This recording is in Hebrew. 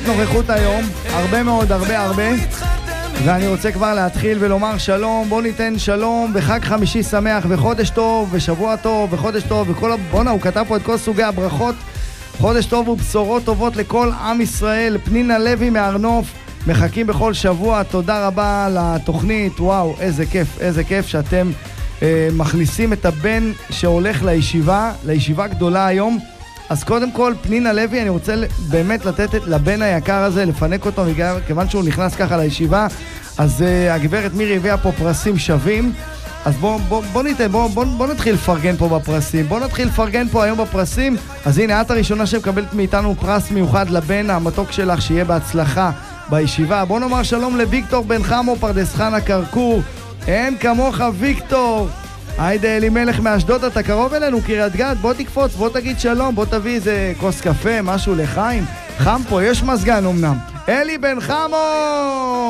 נוכחות היום, הרבה מאוד, הרבה. ואני רוצה כבר להתחיל ולומר שלום, בוא ניתן שלום וחג חמישי שמח וחודש טוב ושבוע טוב וחודש טוב וכל... בונה, הוא כתב פה את כל סוגי הברכות. חודש טוב ובשורות טובות לכל עם ישראל. פנינה לוי מהרנוף, מחכים בכל שבוע. תודה רבה לתוכנית, וואו, איזה כיף שאתם מכניסים את הבן שהולך לישיבה גדולה היום. אז קודם כל, פנינה לוי, אני רוצה באמת לתת לבן היקר הזה, לפנק אותו, כיוון שהוא נכנס ככה לישיבה, אז הגברת מירי הביאה פה פרסים שווים, אז בוא נתחיל לפרגן פה בפרסים, בוא נתחיל לפרגן פה היום בפרסים. אז הנה, את הראשונה שמקבלת מאיתנו פרס מיוחד לבן המתוק שלך, שיהיה בהצלחה בישיבה. בוא נאמר שלום לוויקטור בן חמו, פרדס חנה כרכור, אין כמוך ויקטור. היידה אלימלך מאשדוד, אתה קרוב אלינו, קריית גת, בוא תקפוץ, בוא תגיד שלום, בוא תביא איזה כוס קפה, משהו לחיים. חם פה, יש מזגן אמנם. אלי בן חמו!